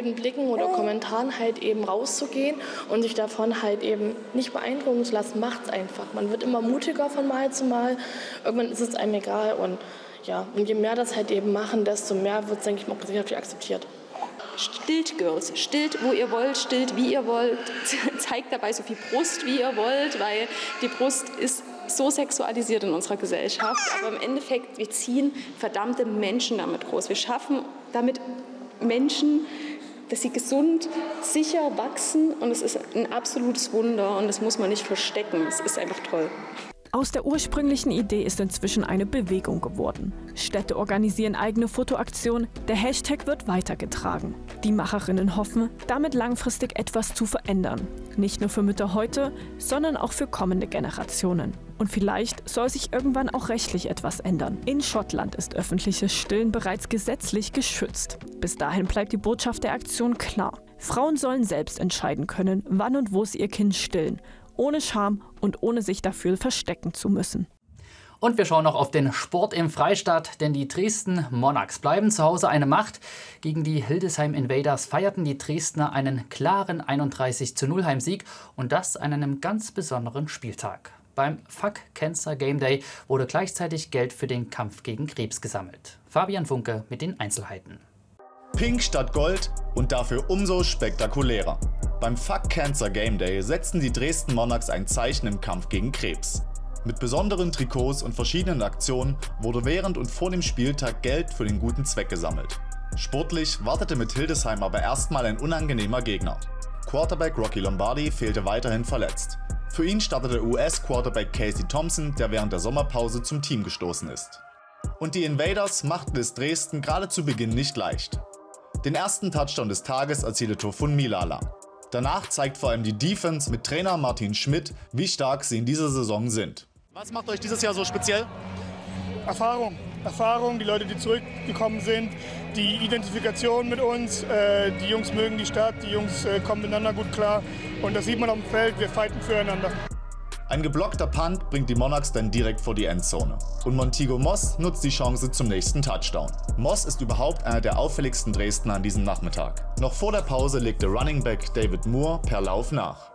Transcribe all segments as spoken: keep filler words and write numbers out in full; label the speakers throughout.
Speaker 1: negativen Blicken oder Kommentaren halt eben rauszugehen und sich davon halt eben nicht beeindrucken zu lassen, macht's einfach. Man wird immer mutiger von Mal zu Mal. Irgendwann ist es einem egal und ja, und je mehr das halt eben machen, desto mehr wird es, denke ich, auch gesellschaftlich akzeptiert.
Speaker 2: Stillt, Girls. Stillt, wo ihr wollt, stillt, wie ihr wollt. Zeigt dabei so viel Brust, wie ihr wollt, weil die Brust ist so sexualisiert in unserer Gesellschaft. Aber im Endeffekt, wir ziehen verdammte Menschen damit groß. Wir schaffen damit Menschen, dass sie gesund, sicher wachsen. Und es ist ein absolutes Wunder und das muss man nicht verstecken. Es ist einfach toll.
Speaker 3: Aus der ursprünglichen Idee ist inzwischen eine Bewegung geworden. Städte organisieren eigene Fotoaktionen, der Hashtag wird weitergetragen. Die Macherinnen hoffen, damit langfristig etwas zu verändern. Nicht nur für Mütter heute, sondern auch für kommende Generationen. Und vielleicht soll sich irgendwann auch rechtlich etwas ändern. In Schottland ist öffentliches Stillen bereits gesetzlich geschützt. Bis dahin bleibt die Botschaft der Aktion klar. Frauen sollen selbst entscheiden können, wann und wo sie ihr Kind stillen. Ohne Scham und ohne sich dafür verstecken zu müssen.
Speaker 4: Und wir schauen noch auf den Sport im Freistaat, denn die Dresden Monarchs bleiben zu Hause eine Macht. Gegen die Hildesheim Invaders feierten die Dresdner einen klaren einunddreißig zu null Heimsieg und das an einem ganz besonderen Spieltag. Beim Fuck Cancer Game Day wurde gleichzeitig Geld für den Kampf gegen Krebs gesammelt. Fabian Funke mit den Einzelheiten.
Speaker 5: Pink statt Gold und dafür umso spektakulärer. Beim Fuck Cancer Game Day setzten die Dresden Monarchs ein Zeichen im Kampf gegen Krebs. Mit besonderen Trikots und verschiedenen Aktionen wurde während und vor dem Spieltag Geld für den guten Zweck gesammelt. Sportlich wartete mit Hildesheim aber erstmal ein unangenehmer Gegner. Quarterback Rocky Lombardi fehlte weiterhin verletzt. Für ihn startete U S-Quarterback Casey Thompson, der während der Sommerpause zum Team gestoßen ist. Und die Invaders machten es Dresden gerade zu Beginn nicht leicht. Den ersten Touchdown des Tages erzielte Tofun Milala. Danach zeigt vor allem die Defense mit Trainer Martin Schmidt, wie stark sie in dieser Saison sind.
Speaker 6: Was macht euch dieses Jahr so speziell?
Speaker 7: Erfahrung. Erfahrung, die Leute, die zurückgekommen sind, die Identifikation mit uns. Äh, die Jungs mögen die Stadt, die Jungs äh, kommen miteinander gut klar. Und das sieht man auf dem Feld, wir fighten füreinander.
Speaker 5: Ein geblockter Punt bringt die Monarchs dann direkt vor die Endzone. Und Montigo Moss nutzt die Chance zum nächsten Touchdown. Moss ist überhaupt einer der auffälligsten Dresdner an diesem Nachmittag. Noch vor der Pause legte Running Back David Moore per Lauf nach.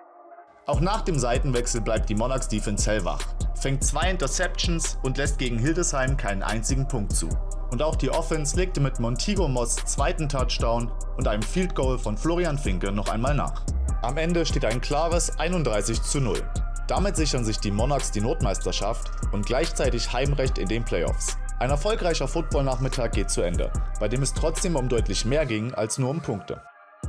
Speaker 5: Auch nach dem Seitenwechsel bleibt die Monarchs Defense hellwach, fängt zwei Interceptions und lässt gegen Hildesheim keinen einzigen Punkt zu. Und auch die Offense legte mit Montigo Moss zweiten Touchdown und einem Field Goal von Florian Finke noch einmal nach. Am Ende steht ein klares einunddreißig zu null. Damit sichern sich die Monarchs die Nordmeisterschaft und gleichzeitig Heimrecht in den Playoffs. Ein erfolgreicher Football-Nachmittag geht zu Ende, bei dem es trotzdem um deutlich mehr ging als nur um Punkte.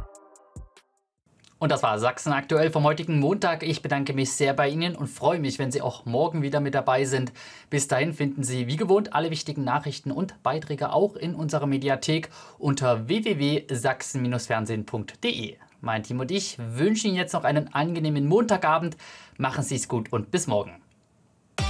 Speaker 4: Und das war Sachsen aktuell vom heutigen Montag. Ich bedanke mich sehr bei Ihnen und freue mich, wenn Sie auch morgen wieder mit dabei sind. Bis dahin finden Sie wie gewohnt alle wichtigen Nachrichten und Beiträge auch in unserer Mediathek unter w w w punkt sachsen Bindestrich fernsehen punkt d e. Mein Team und ich wünschen Ihnen jetzt noch einen angenehmen Montagabend. Machen Sie es gut und bis morgen.